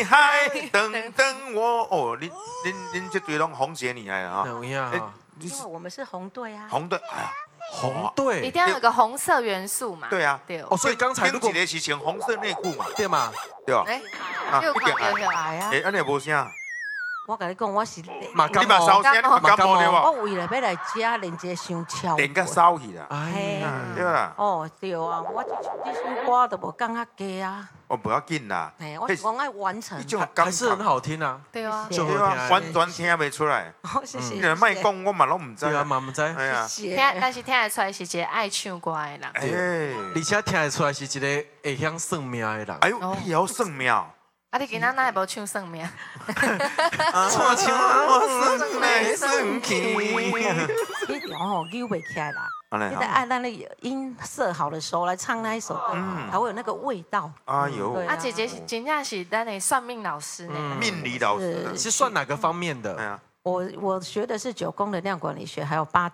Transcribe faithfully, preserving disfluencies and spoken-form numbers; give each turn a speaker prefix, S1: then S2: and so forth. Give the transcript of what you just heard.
S1: 女孩，等等我。哦，恁恁恁这队拢红鞋女孩啊！
S2: 有影啊，
S1: 你
S3: 因为我们是红队啊。
S1: 红队，哎呀，
S2: 红队
S4: 一定要有个红色元素嘛。
S1: 对啊，
S4: 对。
S2: 哦，所以刚才如果
S1: 顶一个是穿红色内裤嘛，
S2: 对嘛，
S1: 对吧？
S4: 哎，
S1: 啊，
S4: 又看又看。
S3: 矮啊！
S1: 哎，安尼无啥，
S3: 我跟你讲，我是
S1: 你
S2: 马感冒
S1: 嘛烧声，你嘛感冒对
S3: 我
S1: 无？
S3: 为了要来吃，连这伤超。
S1: 脸甲烧去啦，
S2: 哎呀，
S1: 对啦，
S3: 哦，对啊，我这首歌都无讲啊加啊。
S1: 哦，不要紧啦，
S3: 哎，我是讲爱完成
S1: 你。这种
S2: 还
S1: 感
S2: 还是很好听啊，
S4: 对啊。
S2: 就
S1: 对啊，
S2: 好听啊，
S1: 完全听袂出来。
S3: 哦，谢谢。
S1: 你若卖讲，我嘛拢唔知
S2: 对啊，嘛唔知，
S1: 哎呀，
S3: 谢
S4: 听，但是听得出来是一个爱唱歌的人。
S1: 哎，
S2: 而且听得出来是一个会晓算命的人，
S1: 哎呦，你也要算命。
S4: 啊，你今仔哪会无唱算命？
S2: 错情我算来算去，
S3: 一条吼扭不起来啦。你得按那个音色好的时候来唱那一首歌，才会有那个味道。
S1: 哎呦，
S3: 对
S4: 啊，姐姐是真正是咱的算命老师呢。
S1: 命理老师，
S2: 是算哪个方面的？
S1: 哎呀。
S3: 我我学的是九宫能量管理学，还有八